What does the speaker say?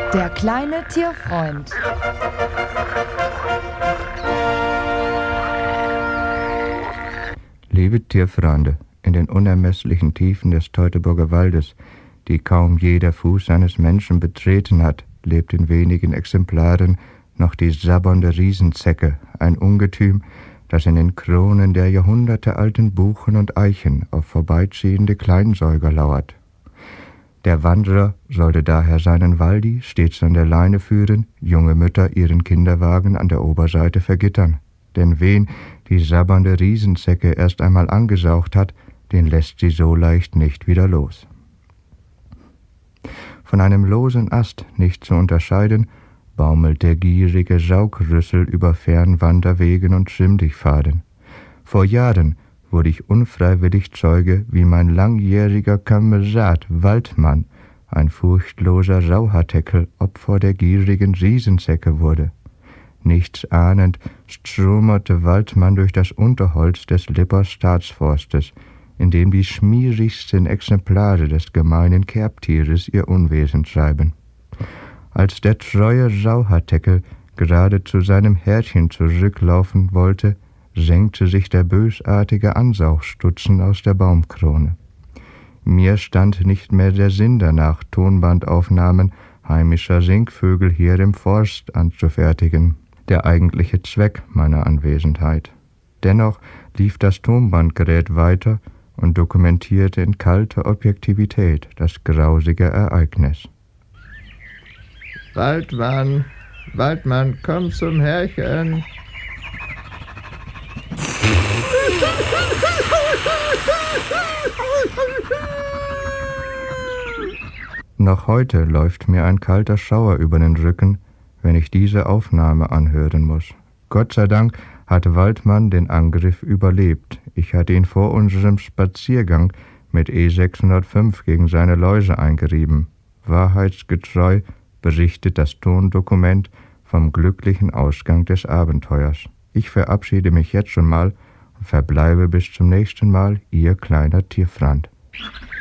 Der kleine Tierfreund. Liebe Tierfreunde, in den unermesslichen Tiefen des Teutoburger Waldes, die kaum jeder Fuß eines Menschen betreten hat, lebt in wenigen Exemplaren noch die sabbernde Riesenzecke, ein Ungetüm, das in den Kronen der jahrhundertealten Buchen und Eichen auf vorbeiziehende Kleinsäuger lauert. Der Wanderer sollte daher seinen Waldi stets an der Leine führen, junge Mütter ihren Kinderwagen an der Oberseite vergittern. Denn wen die sabbernde Riesenzecke erst einmal angesaugt hat, den lässt sie so leicht nicht wieder los. Von einem losen Ast nicht zu unterscheiden, baumelt der gierige Saugrüssel über Fernwanderwegen und Schwimmdichtpfaden. Vor Jahren wurde ich unfreiwillig Zeuge, wie mein langjähriger Kamerad Waldmann, ein furchtloser Sauharteckel, Opfer der gierigen Riesenzecke wurde. Nichts ahnend stromerte Waldmann durch das Unterholz des Lipper Staatsforstes, in dem die schmierigsten Exemplare des gemeinen Kerbtieres ihr Unwesen treiben. Als der treue Sauharteckel gerade zu seinem Herdchen zurücklaufen wollte, senkte sich der bösartige Ansaugstutzen aus der Baumkrone. Mir stand nicht mehr der Sinn danach, Tonbandaufnahmen heimischer Singvögel hier im Forst anzufertigen, der eigentliche Zweck meiner Anwesenheit. Dennoch lief das Tonbandgerät weiter und dokumentierte in kalter Objektivität das grausige Ereignis. Waldmann, komm zum Herrchen. Noch heute läuft mir ein kalter Schauer über den Rücken, wenn ich diese Aufnahme anhören muss. Gott sei Dank hat Waldmann den Angriff überlebt. Ich hatte ihn vor unserem Spaziergang mit E605 gegen seine Läuse eingerieben. Wahrheitsgetreu berichtet das Tondokument vom glücklichen Ausgang des Abenteuers. Ich verabschiede mich jetzt schon mal und verbleibe bis zum nächsten Mal, Ihr kleiner Tierfreund.